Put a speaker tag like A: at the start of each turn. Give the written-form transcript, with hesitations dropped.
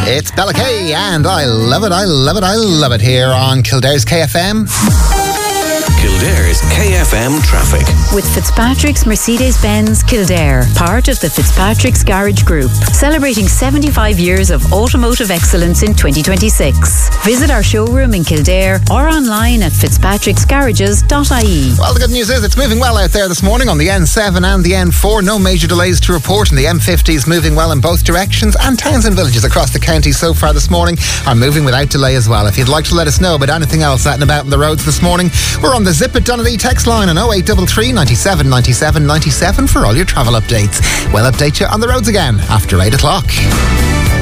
A: It's Bella Kay, and I love it, I love it, I love it here on Kildare's KFM.
B: Kildare's KFM traffic.
C: With Fitzpatrick's Mercedes-Benz Kildare, part of the Fitzpatrick's Garage Group, celebrating 75 years of automotive excellence in 2026. Visit our showroom in Kildare or online at fitzpatricksgarages.ie.
A: Well, the good news is it's moving well out there this morning on the N7 and the N4. No major delays to report, and the M50 is moving well in both directions, and towns and villages across the county so far this morning are moving without delay as well. If you'd like to let us know about anything else out and about on the roads this morning, we're on the Zip It Donnelly text line on 0833 97 97 97 for all your travel updates. We'll update you on the roads again after 8 o'clock.